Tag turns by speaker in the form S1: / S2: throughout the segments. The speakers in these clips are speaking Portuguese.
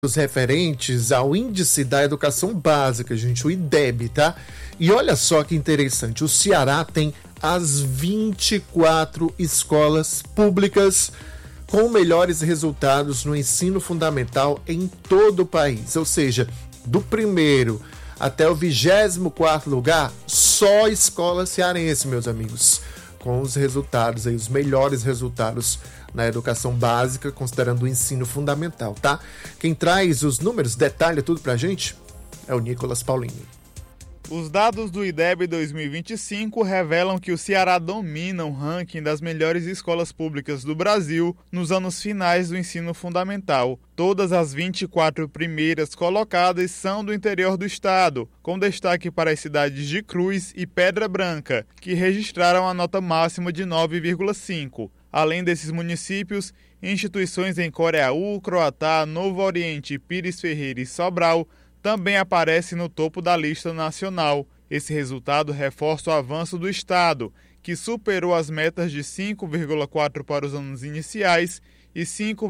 S1: os referentes ao Índice da Educação Básica, gente, o IDEB, tá? E olha só que interessante, o Ceará tem as 24 escolas públicas com melhores resultados no ensino fundamental em todo o país, ou seja, do primeiro até o 24º lugar, só escola cearense, meus amigos, com os resultados aí, os melhores resultados na educação básica, considerando o ensino fundamental, tá? Quem traz os números, detalha tudo pra gente, é o Nicolas Paulini.
S2: Os dados do IDEB 2025 revelam que o Ceará domina o ranking das melhores escolas públicas do Brasil nos anos finais do ensino fundamental. Todas as 24 primeiras colocadas são do interior do estado, com destaque para as cidades de Cruz e Pedra Branca, que registraram a nota máxima de 9,5. Além desses municípios, instituições em Coreaú, Croatá, Novo Oriente, Pires Ferreira e Sobral também aparecem no topo da lista nacional. Esse resultado reforça o avanço do estado, que superou as metas de 5,4 para os anos iniciais e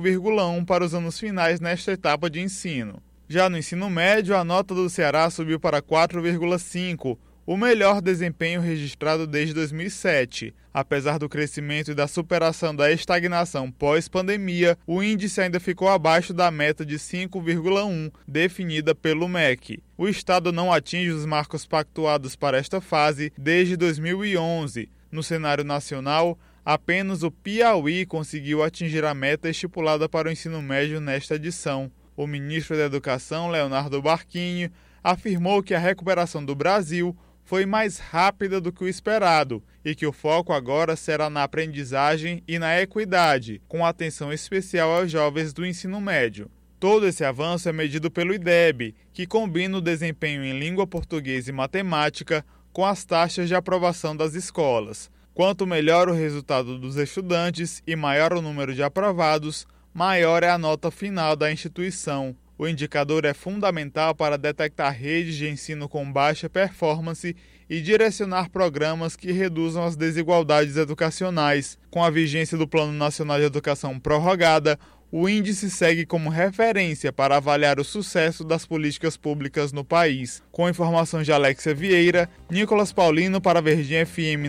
S2: 5,1 para os anos finais nesta etapa de ensino. Já no ensino médio, a nota do Ceará subiu para 4,5, o melhor desempenho registrado desde 2007. Apesar do crescimento e da superação da estagnação pós-pandemia, o índice ainda ficou abaixo da meta de 5,1, definida pelo MEC. O estado não atinge os marcos pactuados para esta fase desde 2011. No cenário nacional, apenas o Piauí conseguiu atingir a meta estipulada para o ensino médio nesta edição. O ministro da Educação, Leonardo Barquinho, afirmou que a recuperação do Brasil foi mais rápida do que o esperado e que o foco agora será na aprendizagem e na equidade, com atenção especial aos jovens do ensino médio. Todo esse avanço é medido pelo IDEB, que combina o desempenho em língua portuguesa e matemática com as taxas de aprovação das escolas. Quanto melhor o resultado dos estudantes e maior o número de aprovados, maior é a nota final da instituição. O indicador é fundamental para detectar redes de ensino com baixa performance e direcionar programas que reduzam as desigualdades educacionais. Com a vigência do Plano Nacional de Educação prorrogada, o índice segue como referência para avaliar o sucesso das políticas públicas no país. Com informações de Alexia Vieira, Nicolas Paulino para Verdinha FM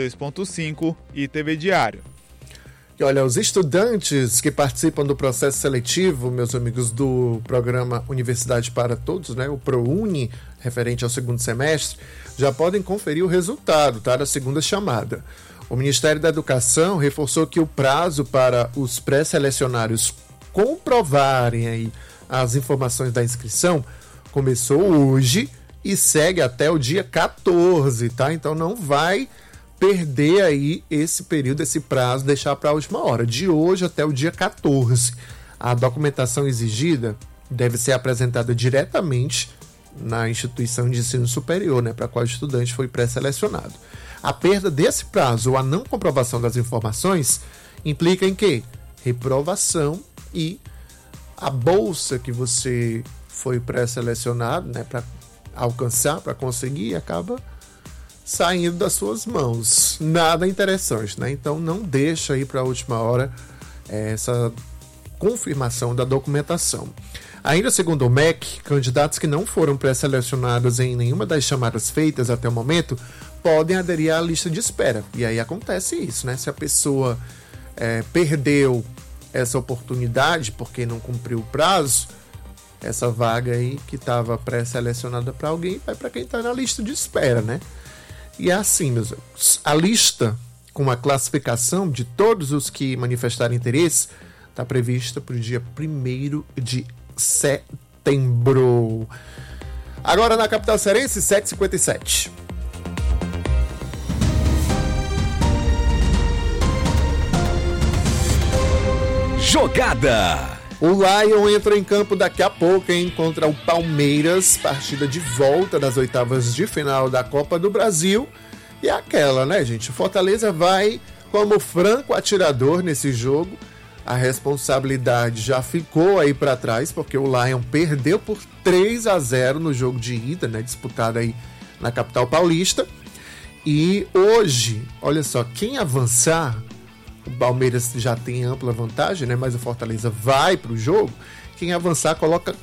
S2: 92.5 e TV Diário.
S1: E olha, os estudantes que participam do processo seletivo, meus amigos, do programa Universidade para Todos, né, o ProUni, referente ao segundo semestre, já podem conferir o resultado, tá, da segunda chamada. O Ministério da Educação reforçou que o prazo para os pré-selecionários comprovarem aí as informações da inscrição começou hoje e segue até o dia 14, tá? Então não vai perder aí esse período, esse prazo, deixar para a última hora. De hoje até o dia 14. A documentação exigida deve ser apresentada diretamente na instituição de ensino superior, né, para a qual o estudante foi pré-selecionado. A perda desse prazo ou a não comprovação das informações implica em quê? Reprovação e a bolsa que você foi pré-selecionado, né, para alcançar, para conseguir, acaba saindo das suas mãos. Nada interessante, né? Então não deixa aí para a última hora essa confirmação da documentação. Ainda segundo o MEC, candidatos que não foram pré-selecionados em nenhuma das chamadas feitas até o momento podem aderir à lista de espera. E aí acontece isso, né? Se a pessoa perdeu essa oportunidade porque não cumpriu o prazo, essa vaga aí que estava pré-selecionada para alguém vai para quem está na lista de espera, né? E é assim, meus amigos, a lista com a classificação de todos os que manifestarem interesse está prevista para o dia 1º de setembro. Agora na capital cearense, 7h57.
S3: Jogada!
S1: O Lion entra em campo daqui a pouco, hein, contra o Palmeiras, partida de volta das oitavas de final da Copa do Brasil. E aquela, né, gente? O Fortaleza vai como franco atirador nesse jogo. A responsabilidade já ficou aí para trás, porque o Lion perdeu por 3-0 no jogo de ida, né, disputado aí na capital paulista. E hoje, olha só, quem avançar, o Palmeiras já tem ampla vantagem, né? Mas o Fortaleza vai para o jogo. quem avançar coloca